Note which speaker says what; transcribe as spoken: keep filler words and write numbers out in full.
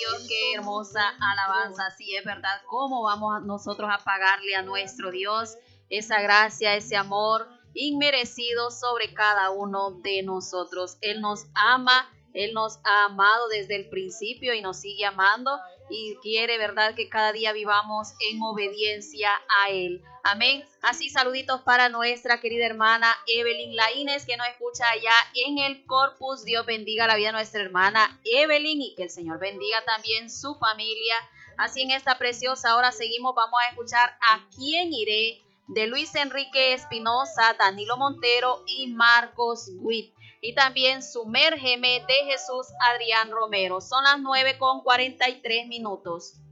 Speaker 1: Dios, qué hermosa alabanza. Sí, es verdad. ¿Cómo vamos nosotros a pagarle a nuestro Dios esa gracia, ese amor inmerecido sobre cada uno de nosotros? Él nos ama, Él nos ha amado desde el principio y nos sigue amando y quiere, ¿verdad?, que cada día vivamos en obediencia a Él. Amén. Así saluditos para nuestra querida hermana Evelyn Laínez, que nos escucha allá en el Corpus. Dios bendiga la vida de nuestra hermana Evelyn y que el Señor bendiga también su familia. Así en esta preciosa hora seguimos, vamos a escuchar A quién iré, de Luis Enrique Espinosa, Danilo Montero y Marcos Witt. Y también Sumérgeme, de Jesús Adrián Romero. Son las nueve con cuarenta y tres minutos.